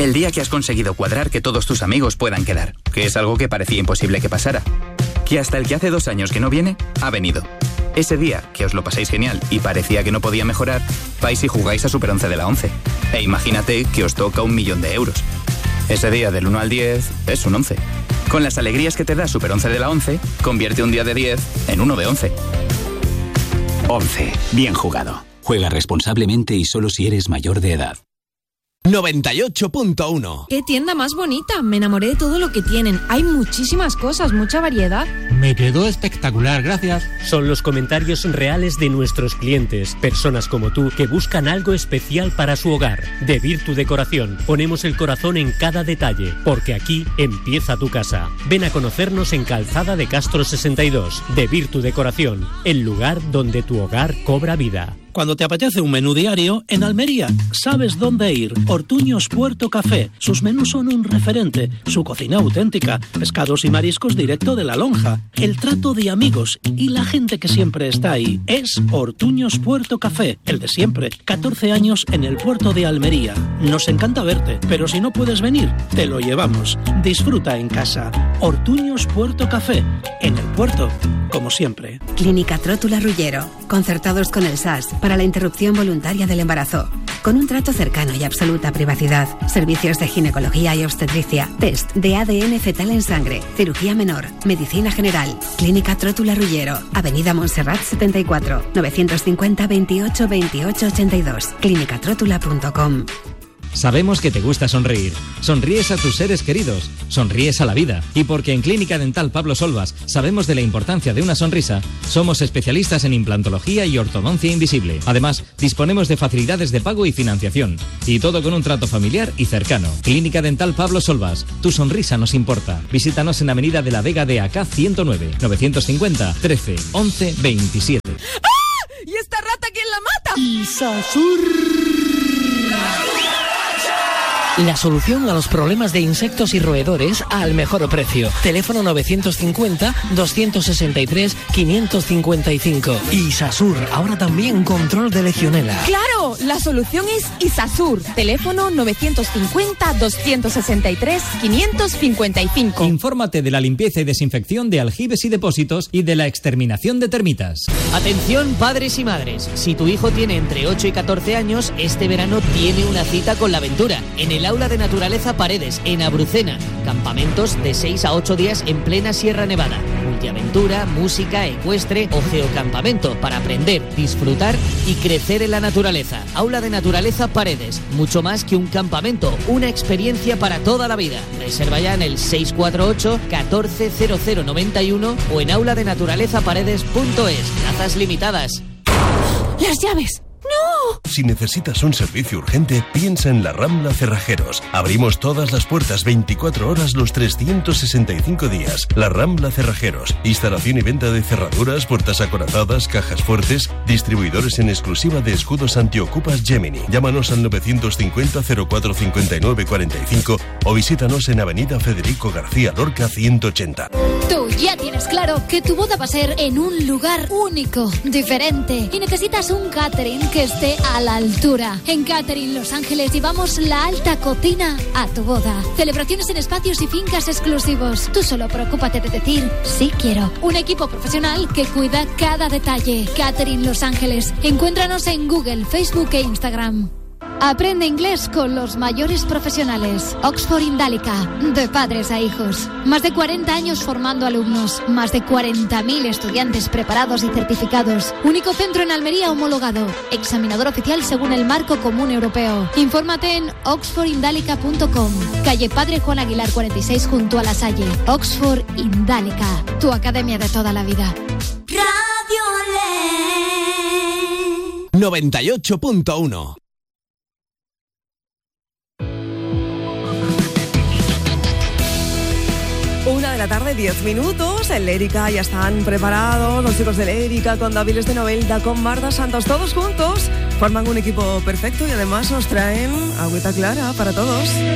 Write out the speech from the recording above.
El día que has conseguido cuadrar que todos tus amigos puedan quedar, que es algo que parecía imposible que pasara. Que hasta el que hace 2 años que no viene, ha venido. Ese día que os lo pasáis genial y parecía que no podía mejorar, vais y jugáis a Super 11 de la 11. E imagínate que os toca 1 millón de euros. Ese día del 1 al 10 es un 11. Con las alegrías que te da Super 11 de la 11, convierte un día de 10 en uno de 11. 11. Bien jugado. Juega responsablemente y solo si eres mayor de edad. 98.1. ¡Qué tienda más bonita! Me enamoré de todo lo que tienen. Hay muchísimas cosas, mucha variedad. Me quedó espectacular, gracias. Son los comentarios reales de nuestros clientes, personas como tú que buscan algo especial para su hogar. De Virtu Decoración, ponemos el corazón en cada detalle, porque aquí empieza tu casa. Ven a conocernos en Calzada de Castro 62. De Virtu Decoración, el lugar donde tu hogar cobra vida. Cuando te apetece un menú diario, en Almería sabes dónde ir. Ortuños Puerto Café. Sus menús son un referente. Su cocina auténtica. Pescados y mariscos directo de la lonja. El trato de amigos y la gente que siempre está ahí. Es Ortuños Puerto Café. El de siempre. 14 años en el puerto de Almería. Nos encanta verte, pero si no puedes venir, te lo llevamos. Disfruta en casa. Ortuños Puerto Café. En el puerto, como siempre. Clínica Trótula Ruggiero. Concertados con el SAS para la interrupción voluntaria del embarazo. Con un trato cercano y absoluta privacidad. Servicios de ginecología y obstetricia. Test de ADN fetal en sangre. Cirugía menor. Medicina general. Clínica Trótula Ruggiero. Avenida Montserrat 74. 950 28 28 82. clinicatrótula.com. Sabemos que te gusta sonreír. Sonríes a tus seres queridos. Sonríes a la vida. Y porque en Clínica Dental Pablo Solvas sabemos de la importancia de una sonrisa, somos especialistas en implantología y ortodoncia invisible. Además, disponemos de facilidades de pago y financiación. Y todo con un trato familiar y cercano. Clínica Dental Pablo Solvas. Tu sonrisa nos importa. Visítanos en Avenida de la Vega de AK 109. 950 13 11 27. ¡Ah! ¿Y esta rata quién la mata? Isasur. La solución a los problemas de insectos y roedores al mejor precio. Teléfono 950-263-555. Isasur, ahora también control de legionela. ¡Claro! La solución es Isasur. Teléfono 950-263-555. Infórmate de la limpieza y desinfección de aljibes y depósitos y de la exterminación de termitas. Atención padres y madres. Si tu hijo tiene entre 8 y 14 años, este verano tiene una cita con la aventura. En el Aula de Naturaleza Paredes, en Abrucena. Campamentos de 6 a 8 días en plena Sierra Nevada. Multiaventura, música, ecuestre o geocampamento para aprender, disfrutar y crecer en la naturaleza. Aula de Naturaleza Paredes. Mucho más que un campamento, una experiencia para toda la vida. Reserva ya en el 648 140091 o en auladenaturalezaparedes.es. Plazas limitadas. ¡Las llaves! ¡No! Si necesitas un servicio urgente, piensa en La Rambla Cerrajeros. Abrimos todas las puertas 24 horas los 365 días. La Rambla Cerrajeros. Instalación y venta de cerraduras, puertas acorazadas, cajas fuertes. Distribuidores en exclusiva de escudos antiocupas Gemini. Llámanos al 950 04 59 45 o visítanos en Avenida Federico García Lorca 180. Tú ya tienes claro que tu boda va a ser en un lugar único, diferente, y necesitas un catering que esté a la altura. En Catering Los Ángeles llevamos la alta cocina a tu boda. Celebraciones en espacios y fincas exclusivos. Tú solo preocúpate de decir sí quiero. Un equipo profesional que cuida cada detalle. Catering Los Ángeles. Encuéntranos en Google, Facebook e Instagram. Aprende inglés con los mayores profesionales. Oxford Indálica, de padres a hijos. Más de 40 años formando alumnos. Más de 40.000 estudiantes preparados y certificados. Único centro en Almería homologado. Examinador oficial según el Marco Común Europeo. Infórmate en oxfordindálica.com. Calle Padre Juan Aguilar 46 junto a La Salle. Oxford Indálica, tu academia de toda la vida. Radio Le 98.1. 1:10 p.m. En Lérica ya están preparados los chicos de Lérica con David de Novelda, con Marta Santos, todos juntos forman un equipo perfecto y además nos traen agüita clara para todos.